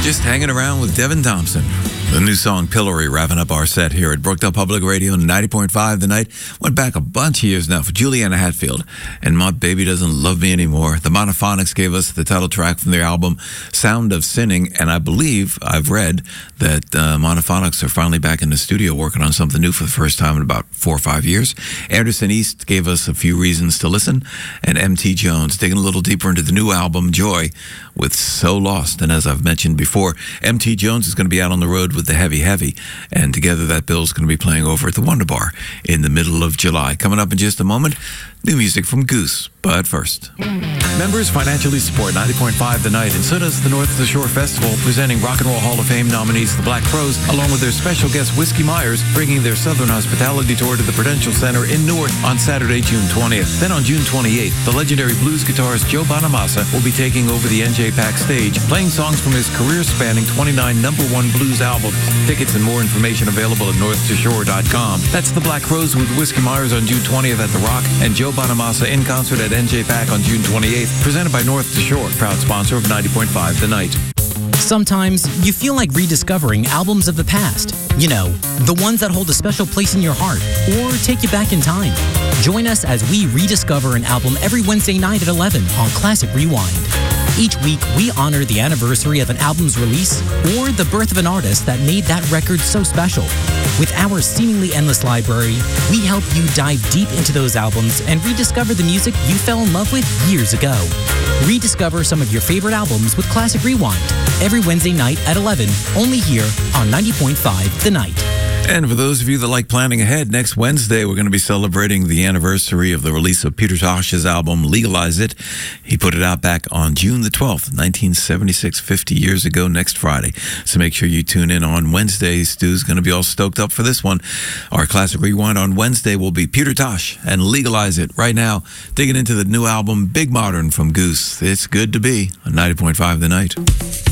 Just hanging around with Devin Thompson. The new song Pillory wrapping up our set here at Brookdale Public Radio 90.5 The Night. Went back a bunch of years now for Juliana Hatfield and My Baby Doesn't Love Me Anymore. The Monophonics gave us the title track from their album Sound of Sinning, and I believe I've read that Monophonics are finally back in the studio working on something new for the first time in about 4 or 5 years. Anderson East gave us a few reasons to listen, and M.T. Jones digging a little deeper into the new album Joy with So Lost. And as I've mentioned before, M.T. Jones is going to be out on the road with the Heavy Heavy, and together that bill's going to be playing over at the Wonder Bar in the middle of July. Coming up in just a moment, new music from Goose. But first, members financially support 90.5 The Night, and so does the North of the Shore Festival, presenting Rock and Roll Hall of Fame nominees the Black Crowes, along with their special guest Whiskey Myers, bringing their Southern Hospitality Tour to the Prudential Center in Newark on Saturday, June 20th. Then on June 28th, the legendary blues guitarist Joe Bonamassa will be taking over the NJPAC stage, playing songs from his career-spanning 29 #1 blues albums. Tickets and more information available at north2shore.com. That's the Black Crowes with Whiskey Myers on June 20th at The Rock, and Joe Bonamassa in concert at NJPAC on June 28th, presented by North to Shore, proud sponsor of 90.5 The Night. Sometimes you feel like rediscovering albums of the past. You know, the ones that hold a special place in your heart or take you back in time. Join us as we rediscover an album every Wednesday night at 11 on Classic Rewind. Each week, we honor the anniversary of an album's release or the birth of an artist that made that record so special. With our seemingly endless library, we help you dive deep into those albums and rediscover the music you fell in love with years ago. Rediscover some of your favorite albums with Classic Rewind every Wednesday night at 11, only here on 90.5 The Night. And for those of you that like planning ahead, next Wednesday we're going to be celebrating the anniversary of the release of Peter Tosh's album, Legalize It. He put it out back on June the 12th, 1976, 50 years ago, next Friday. So make sure you tune in on Wednesday. Stu's going to be all stoked up for this one. Our Classic Rewind on Wednesday will be Peter Tosh and Legalize It. Right now, digging into the new album, Big Modern from Goose. It's good to be on 90.5 The Night.